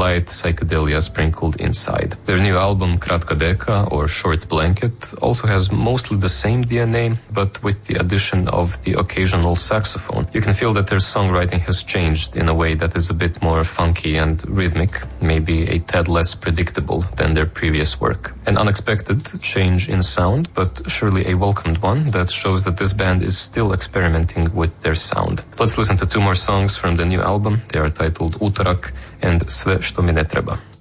light psychedelia sprinkled inside. Their new album, Kratka Deka, or Short Blanket, also has mostly the same DNA, but with the addition of the occasional saxophone. You can feel that their songwriting has changed in a way that is a bit more funky and rhythmic, maybe a tad less predictable than their previous work. An unexpected change in sound, but surely a welcomed one that shows that this band is still experimenting with their sound. Let's listen to two more songs from the new album. They are titled Utorak and Sve što mi ne treba.